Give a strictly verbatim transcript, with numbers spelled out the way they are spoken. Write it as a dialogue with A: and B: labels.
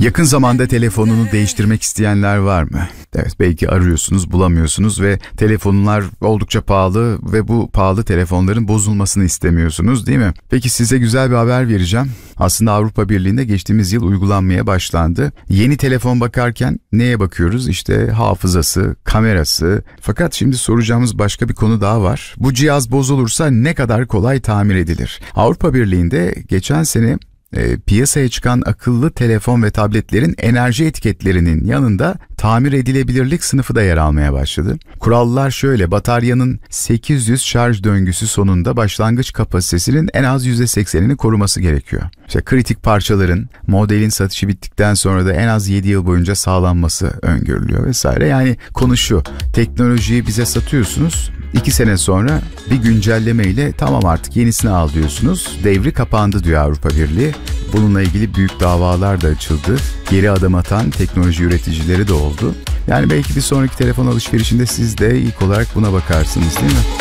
A: Yakın zamanda telefonunu değiştirmek isteyenler var mı? Evet, belki arıyorsunuz, bulamıyorsunuz ve telefonlar oldukça pahalı ve bu pahalı telefonların bozulmasını istemiyorsunuz, değil mi? Peki size güzel bir haber vereceğim. Aslında Avrupa Birliği'nde geçtiğimiz yıl uygulanmaya başlandı. Yeni telefon bakarken neye bakıyoruz? İşte hafızası, kamerası. Fakat şimdi soracağımız başka bir konu daha var. Bu cihaz bozulursa ne kadar kolay tamir edilir? Avrupa Birliği'nde geçen sene E, piyasaya çıkan akıllı telefon ve tabletlerin enerji etiketlerinin yanında tamir edilebilirlik sınıfı da yer almaya başladı. Kurallar şöyle: bataryanın sekiz yüz şarj döngüsü sonunda başlangıç kapasitesinin en az yüzde seksenini koruması gerekiyor. İşte kritik parçaların modelin satışı bittikten sonra da en az yedi yıl boyunca sağlanması öngörülüyor vesaire. Yani konu şu: teknolojiyi bize satıyorsunuz, iki sene sonra bir güncelleme ile tamam artık yenisini al diyorsunuz. Devri kapandı diyor Avrupa Birliği. Bununla ilgili büyük davalar da açıldı. Geri adım atan teknoloji üreticileri de oldu. Yani belki bir sonraki telefon alışverişinde siz de ilk olarak buna bakarsınız, değil mi?